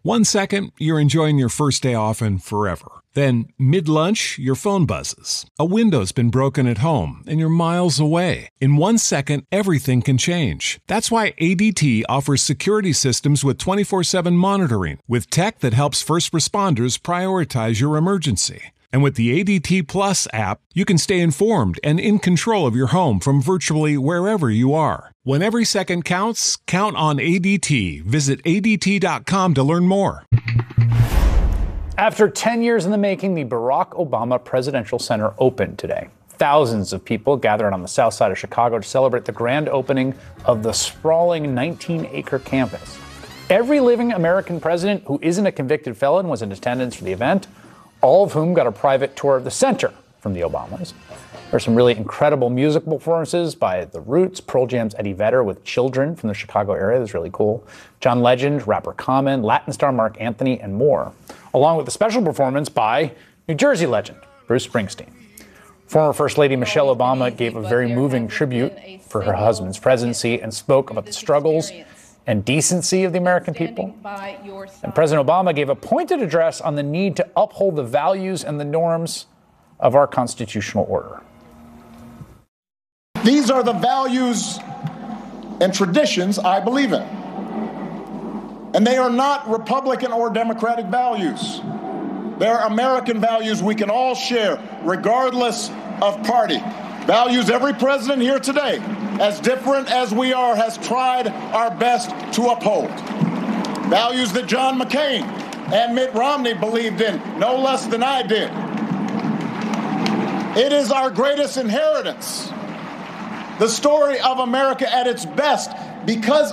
1 second, you're enjoying your first day off and forever. Then, mid-lunch, your phone buzzes. A window's been broken at home, and you're miles away. In 1 second, everything can change. That's why ADT offers security systems with 24/7 monitoring, with tech that helps first responders prioritize your emergency. And with the ADT Plus app, you can stay informed and in control of your home from virtually wherever you are. When every second counts, count on ADT. Visit ADT.com to learn more. After 10 years in the making, the Barack Obama Presidential Center opened today. Thousands of people gathered on the south side of Chicago to celebrate the grand opening of the sprawling 19-acre campus. Every living American president who isn't a convicted felon was in attendance for the event, all of whom got a private tour of the center from the Obamas. There are some really incredible musical performances by The Roots, Pearl Jam's Eddie Vedder with children from the Chicago area. That's really cool. John Legend, rapper Common, Latin star Mark Anthony, and more, along with a special performance by New Jersey legend Bruce Springsteen. Former First Lady Michelle Obama gave a very moving tribute for her husband's presidency and spoke about the struggles and decency of the American people. And President Obama gave a pointed address on the need to uphold the values and the norms of our constitutional order. These are the values and traditions I believe in. And they are not Republican or Democratic values. They're American values we can all share, regardless of party. Values every president here today, as different as we are, has tried our best to uphold. Values that John McCain and Mitt Romney believed in no less than I did. It is our greatest inheritance, the story of America at its best, because